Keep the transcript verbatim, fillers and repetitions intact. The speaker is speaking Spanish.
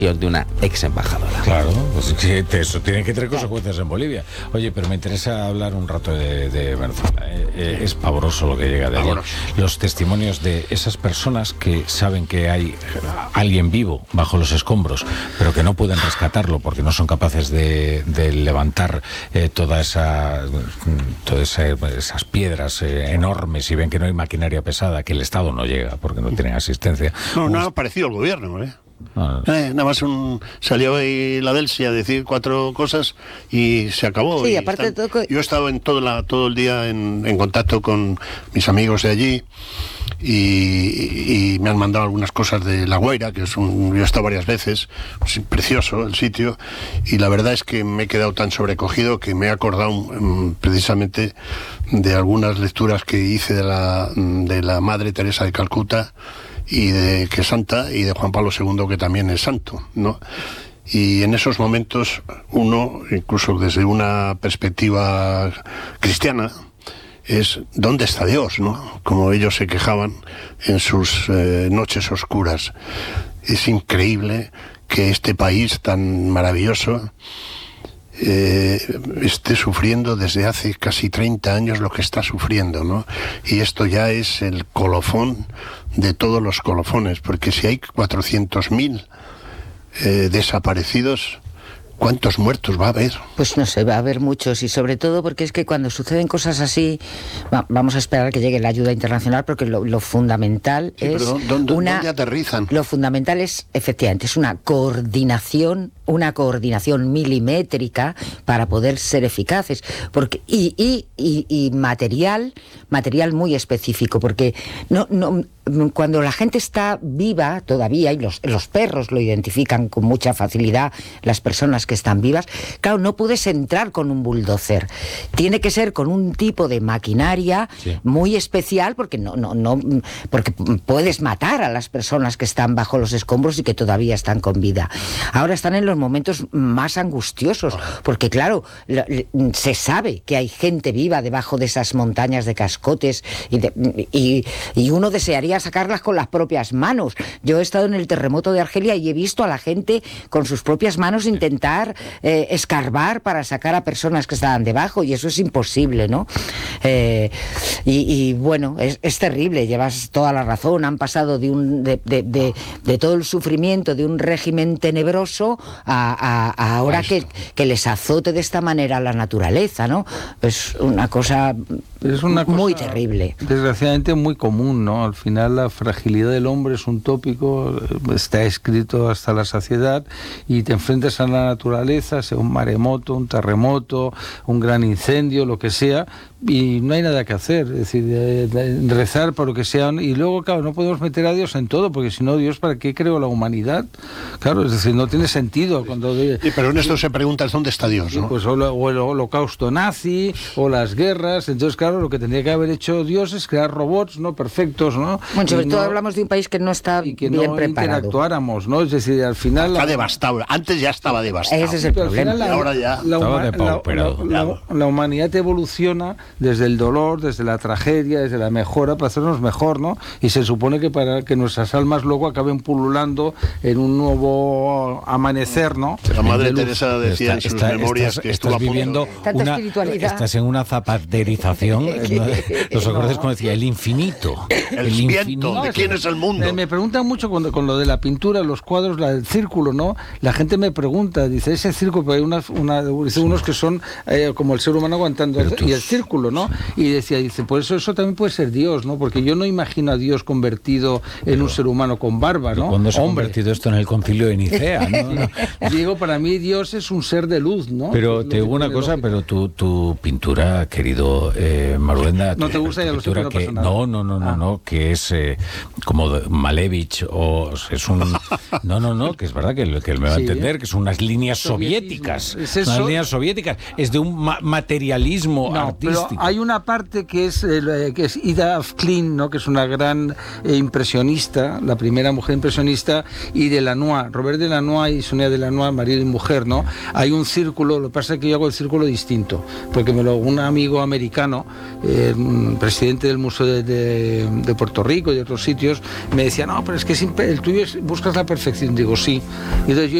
de una ex embajadora. Claro, pues es que eso tiene que tener consecuencias en Bolivia. Oye, pero me interesa hablar un rato de, de Venezuela. Eh, eh, es pavoroso lo que llega de allí. Los testimonios de esas personas que saben que hay alguien vivo bajo los escombros, pero que no pueden rescatarlo porque no son capaces de, de levantar eh, toda esa, todas esa, esas piedras eh, enormes, y ven que no hay maquinaria pesada, que el Estado no llega porque no tienen asistencia. No, no ha aparecido el gobierno, ¿eh? Ah, eh, nada más un, salió ahí la Delsi a decir cuatro cosas y se acabó. Sí, y aparte están, de todo... Yo he estado en todo, la, todo el día en, en contacto con mis amigos de allí y, y me han mandado algunas cosas de La Guaira, que es un, yo he estado varias veces, es precioso el sitio, y la verdad es que me he quedado tan sobrecogido que me he acordado um, precisamente de algunas lecturas que hice de la, de la Madre Teresa de Calcuta, y de que es santa, y de Juan Pablo segundo, que también es santo, ¿no? Y en esos momentos uno, incluso desde una perspectiva cristiana, es ¿dónde está Dios?, ¿no? Como ellos se quejaban en sus eh, noches oscuras. Es increíble que este país tan maravilloso Eh, esté sufriendo desde hace casi treinta años lo que está sufriendo, ¿no? Y esto ya es el colofón de todos los colofones, porque si hay cuatrocientos mil eh, desaparecidos, ¿cuántos muertos va a haber? Pues no sé, va a haber muchos, y sobre todo porque es que cuando suceden cosas así, va, vamos a esperar a que llegue la ayuda internacional, porque lo, lo fundamental sí, es ¿dónde, una... ¿dónde aterrizan? Lo fundamental es, efectivamente, es una coordinación, una coordinación milimétrica para poder ser eficaces, porque y, y, y, y material, material muy específico, porque no, no, cuando la gente está viva todavía, y los, los perros lo identifican con mucha facilidad, las personas que están vivas, claro, no puedes entrar con un bulldozer, tiene que ser con un tipo de maquinaria sí. muy especial, porque no, no, no, porque puedes matar a las personas que están bajo los escombros y que todavía están con vida. Ahora están en los momentos más angustiosos, porque claro, se sabe que hay gente viva debajo de esas montañas de cascotes, y, de, y, y uno desearía sacarlas con las propias manos. Yo he estado en el terremoto de Argelia y he visto a la gente con sus propias manos intentar eh, escarbar para sacar a personas que estaban debajo, y eso es imposible, ¿no? Eh, y, y bueno, es, es terrible, llevas toda la razón, han pasado de, un, de, de, de, de todo el sufrimiento de un régimen tenebroso a, a, a ahora que, que les azote de esta manera la naturaleza, ¿no? Es una cosa, es una cosa muy terrible. Desgraciadamente muy común, ¿no? Al final la fragilidad del hombre es un tópico, está escrito hasta la saciedad, y te enfrentas a la naturaleza, sea un maremoto, un terremoto, un gran incendio, lo que sea, y no hay nada que hacer, es decir, de, de rezar por lo que sea, y luego, claro, no podemos meter a Dios en todo, porque si no, Dios, ¿para qué creó la humanidad? Claro, es decir, no tiene sentido. Cuando de, sí, pero en esto se pregunta ¿dónde está Dios?, ¿no? Pues o, lo, o el holocausto nazi, o las guerras, entonces, claro, lo que tendría que haber hecho Dios es crear robots, ¿no?, perfectos, ¿no? Bueno, sobre y todo no, hablamos de un país que no está y que bien no preparado. Interactuáramos, ¿no? Es decir, al final... Está la, devastado, antes ya estaba devastado. Ese es el problema. La, ahora ya... La, la, la, la, la, la humanidad evoluciona desde el dolor, desde la tragedia, desde la mejora, para hacernos mejor, ¿no? Y se supone que para que nuestras almas luego acaben pululando en un nuevo amanecer, ¿no? La Madre Teresa decía en sus está, memorias estás, que estás estuvo viviendo una, estás en una zapaterización. ¿Los acordes como decía? El infinito. El, el infinito. No, ¿de quién es el mundo? Me, me preguntan mucho cuando con lo de la pintura, los cuadros, la, el círculo, ¿no? La gente me pregunta, dice, ese círculo, pero hay una, una, dice, unos que son eh, como el ser humano aguantando, el, y el círculo, ¿no? Y decía, dice, por eso eso también puede ser Dios, ¿no? Porque yo no imagino a Dios convertido en pero, un ser humano con barba, ¿no? ¿Cuándo se ha convertido esto en el concilio de Nicea? ¿no? No. Digo, para mí Dios es un ser de luz, ¿no? Pero te digo una cosa, lógica. Pero tu, tu pintura, querido eh, Maruenda... ¿No te gusta? Ya lo sé, que no que, pasa nada. No, no, no, no, ah. no, que es eh, como Malevich, o es un... No, no, no, que es verdad que, que él me va sí, a entender, que son unas líneas soviéticas. ¿Es eso? Unas líneas soviéticas. Es de un ma materialismo no, artístico. Pero hay una parte que es, eh, que es Ida Klein, ¿no? Que es una gran eh, impresionista, la primera mujer impresionista, y Delanois, Robert Delanois y Sonia Delanois, marido y mujer, ¿no? Hay un círculo, lo que pasa es que yo hago el círculo distinto, porque me lo, un amigo americano eh, presidente del Museo de, de, de Puerto Rico y de otros sitios, me decía, no, pero es que siempre el tuyo es, buscas la perfección. Digo, sí. Y entonces yo